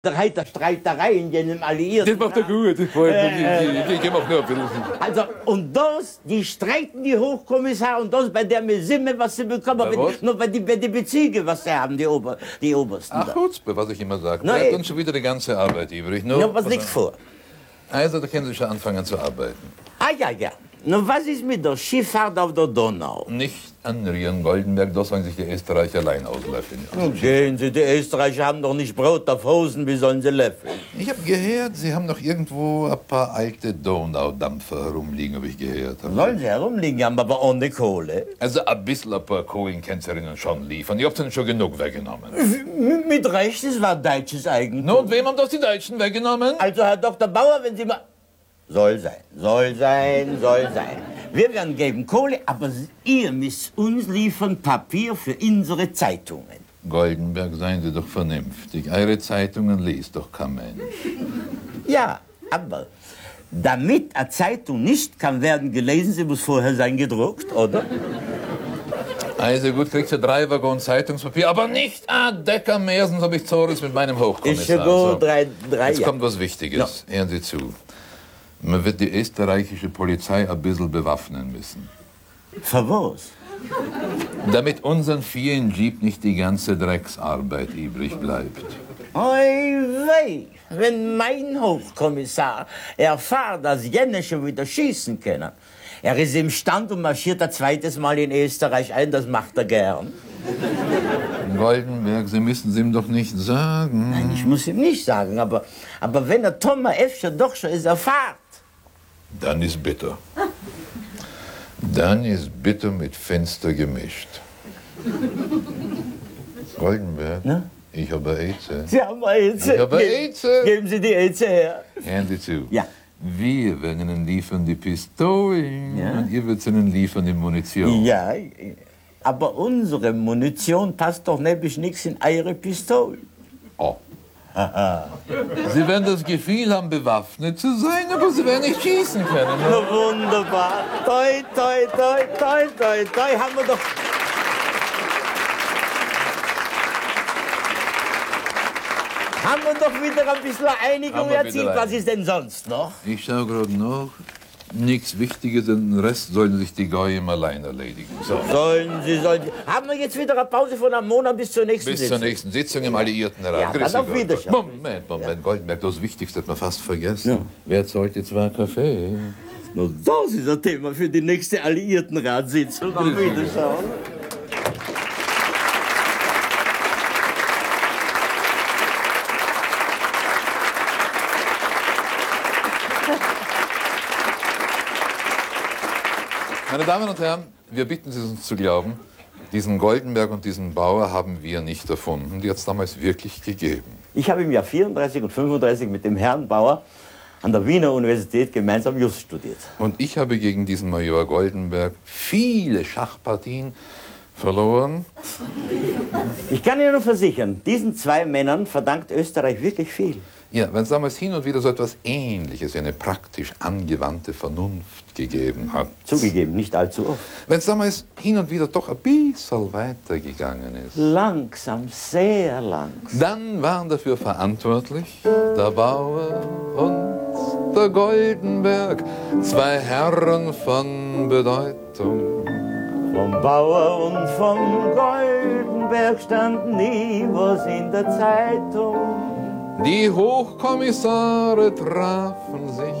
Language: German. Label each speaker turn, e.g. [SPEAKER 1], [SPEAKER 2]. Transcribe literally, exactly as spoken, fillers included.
[SPEAKER 1] Der hat eine Streiterei in den Alliierten.
[SPEAKER 2] Das macht er gut. Das war, äh, ich, ich, ich mach nur ein bisschen.
[SPEAKER 1] Also, und das, die streiten die Hochkommissar und das bei der Mesimme, was sie bekommen, wenn, nur bei die, bei die Bezüge, was sie haben, die, Ober, die Obersten.
[SPEAKER 2] Ach, Chutzpe, was ich immer sage. Da bleibt uns schon wieder die ganze Arbeit übrig.
[SPEAKER 1] No, ja, was liegt vor?
[SPEAKER 2] Also, da können Sie schon anfangen zu arbeiten.
[SPEAKER 1] Ah, ja, ja. Nun, was ist mit der Schifffahrt auf der Donau?
[SPEAKER 2] Nicht anrühren, Goldenberg, das sollen sich die Österreicher allein auslöffeln.
[SPEAKER 1] Nun gehen Sie, die Österreicher haben doch nicht Brot auf Hosen, wie sollen sie löffeln?
[SPEAKER 2] Ich habe gehört, Sie haben noch irgendwo ein paar alte Donaudampfer herumliegen, habe ich gehört.
[SPEAKER 1] Sollen sie herumliegen, haben aber ohne Kohle.
[SPEAKER 2] Also ein bisschen ein paar Kohlen können Sie ihnen schon liefern. Ich habe ihnen schon genug weggenommen.
[SPEAKER 1] M mit Recht, es war deutsches Eigentum.
[SPEAKER 2] No, und wem haben das die Deutschen weggenommen?
[SPEAKER 1] Also, Herr Doktor Bauer, wenn Sie mal... Soll sein, soll sein, soll sein. Wir werden geben Kohle, aber ihr müsst uns liefern Papier für unsere Zeitungen.
[SPEAKER 2] Goldenberg, seien Sie doch vernünftig. Eure Zeitungen liest doch kein Mensch.
[SPEAKER 1] Ja, aber damit eine Zeitung nicht kann werden gelesen, sie muss vorher sein gedruckt, oder?
[SPEAKER 2] Also gut, kriegst du drei Waggon Zeitungspapier, aber nicht ein Decker mehr, sonst habe ich Zores mit meinem Hochkommissar.
[SPEAKER 1] Ist schon gut, so. drei, drei
[SPEAKER 2] Jetzt
[SPEAKER 1] ja.
[SPEAKER 2] kommt was Wichtiges. Ja. Hören Sie zu. Man wird die österreichische Polizei ein bisschen bewaffnen müssen.
[SPEAKER 1] Für was?
[SPEAKER 2] Damit unseren vielen Jeep nicht die ganze Drecksarbeit übrig bleibt.
[SPEAKER 1] Oi wei, wenn mein Hochkommissar erfahrt, dass jene schon wieder schießen können. Er ist im Stand und marschiert ein zweites Mal in Österreich ein, das macht er gern.
[SPEAKER 2] Goldenberg, Sie müssen es ihm doch nicht sagen.
[SPEAKER 1] Nein, ich muss ihm nicht sagen, aber, aber wenn der Thomas Efscher doch schon ist erfahrt.
[SPEAKER 2] Dann ist bitter. Dann ist bitter mit Fenster gemischt. Goldenberg,
[SPEAKER 1] Na?
[SPEAKER 2] ich habe Eize.
[SPEAKER 1] Sie haben Eize.
[SPEAKER 2] Ich habe Eize.
[SPEAKER 1] Geben Sie die Eize her.
[SPEAKER 2] Hören Sie zu.
[SPEAKER 1] Ja.
[SPEAKER 2] Wir werden Ihnen liefern die Pistolen
[SPEAKER 1] Ja.
[SPEAKER 2] und ihr werdet Ihnen liefern die Munition.
[SPEAKER 1] Ja, aber unsere Munition passt doch nämlich nichts in eure Pistolen.
[SPEAKER 2] Oh. Sie werden das Gefühl haben, bewaffnet zu sein, aber Sie werden nicht schießen können.
[SPEAKER 1] Na wunderbar. Toi, toi, toi, toi, toi, toi, haben wir doch... Haben wir doch wieder ein bisschen Einigung
[SPEAKER 2] Haben wir
[SPEAKER 1] erzielt.
[SPEAKER 2] wieder
[SPEAKER 1] Was ist denn sonst noch?
[SPEAKER 2] Ich schaue gerade nach. Nichts Wichtiges, den Rest sollen sich die Gäume allein erledigen. So.
[SPEAKER 1] Sollen Sie, sollen Sie... Haben wir jetzt wieder eine Pause von einem Monat bis zur nächsten
[SPEAKER 2] Bis
[SPEAKER 1] Sitzung?
[SPEAKER 2] zur nächsten Sitzung im Alliiertenrat.
[SPEAKER 1] Ja,
[SPEAKER 2] Grüß
[SPEAKER 1] dann
[SPEAKER 2] Sie,
[SPEAKER 1] auf Wiedersehen.
[SPEAKER 2] Moment, Moment, ja. Goldenberg, das Wichtigste hat man fast vergessen.
[SPEAKER 1] Ja.
[SPEAKER 2] Wer zahlt jetzt zwei Kaffee?
[SPEAKER 1] Na, das ist ein Thema für die nächste Alliiertenratssitzung. Auf Wiedersehen.
[SPEAKER 2] Meine Damen und Herren, wir bitten Sie uns zu glauben, diesen Goldenberg und diesen Bauer haben wir nicht erfunden. Die hat es damals wirklich gegeben.
[SPEAKER 1] Ich habe im Jahr vierunddreißig und fünfunddreißig mit dem Herrn Bauer an der Wiener Universität gemeinsam Just studiert.
[SPEAKER 2] Und ich habe gegen diesen Major Goldenberg viele Schachpartien verloren.
[SPEAKER 1] Ich kann Ihnen nur versichern, diesen zwei Männern verdankt Österreich wirklich viel.
[SPEAKER 2] Ja, wenn es damals hin und wieder so etwas Ähnliches wie eine praktisch angewandte Vernunft gegeben hat.
[SPEAKER 1] Zugegeben, nicht allzu oft.
[SPEAKER 2] Wenn es damals hin und wieder doch ein bisschen weitergegangen ist.
[SPEAKER 1] Langsam, sehr langsam.
[SPEAKER 2] Dann waren dafür verantwortlich der Bauer und der Goldenberg, zwei Herren von Bedeutung.
[SPEAKER 1] Vom Bauer und vom Goldenberg stand nie was in der Zeitung.
[SPEAKER 2] Die Hochkommissare trafen sich